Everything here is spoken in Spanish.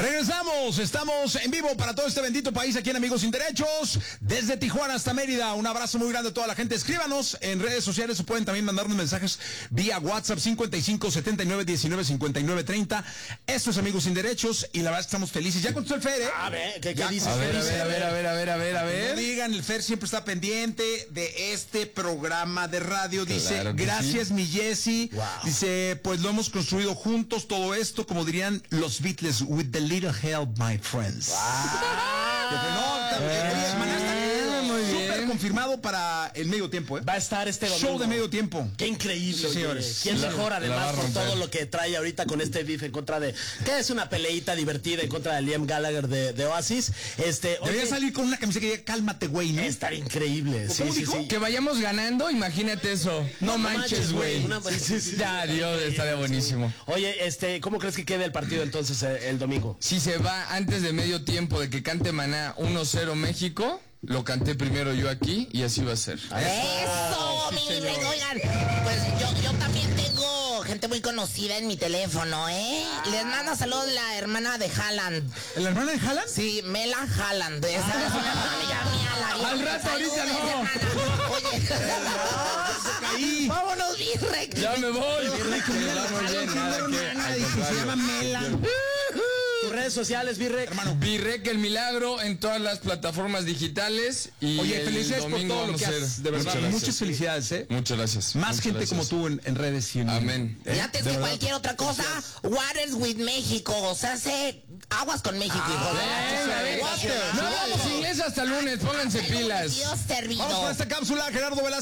Regresamos, estamos en vivo para todo este bendito país aquí en Amigos Sin Derechos, desde Tijuana hasta Mérida. Un abrazo muy grande a toda la gente. Escríbanos en redes sociales o pueden también mandarnos mensajes vía WhatsApp 55 79 19 59 30. Esto es Amigos Sin Derechos y la verdad es que estamos felices. ¿Ya contestó el Fer, A ver, ¿qué dices? A ver. No No digan, el Fer siempre está pendiente de este programa de radio. Dice, Claro que gracias sí. mi Jessy. Wow. Dice, pues lo hemos construido juntos todo esto, como dirían los Beatles, with the little help, my friends. Maná está muy súper bien. confirmado para el medio tiempo, ¿eh? Va a estar este domingo. Show de medio tiempo. Qué increíble, Sí, oye. señores. ¿Quién mejor la además va a por romper. todo lo que trae ahorita con este beef en contra de... que es una peleita divertida en contra de Liam Gallagher de Oasis? Debería Oye, salir con una camiseta que diga, cálmate, güey, ¿no? estar increíble. Sí, ¿Cómo sí, dijo? sí. Que vayamos ganando, imagínate eso. No manches, güey. Sí. Ya, Dios, estaría buenísimo. Oye, ¿cómo crees que quede el partido entonces el domingo? Si se va antes de medio tiempo de que cante Maná 1-0 México, lo canté primero yo aquí y así va a ser. Eso, mi rey. Oigan, pues yo también tengo gente muy conocida en mi teléfono, ¿eh? Les manda saludos la hermana de Haaland. ¿La hermana de Haaland? Sí, Mela Haaland. Esa es una amiga mía, la vi. Al rato, ahorita Saludos, no. hermana. Oye, caí. vámonos, Virrec. Ya me voy. Se llama Mela. Tus redes sociales, Virrec. Hermano. Virrec el Milagro en todas las plataformas digitales. Y Oye, el felicidades por domingo todo lo vamos que a hacer. haces, de verdad. Muchas gracias. Muchas felicidades, ¿eh? Muchas gracias. Más Muchas gente gracias. como tú en redes y en... Amén. Y antes que cualquier otra cosa, Waters with México. O sea, hace aguas con México, hijo de... No hablamos inglés hasta el lunes, pónganse pilas. Dios servido. Vamos con esta cápsula, Gerardo Velázquez.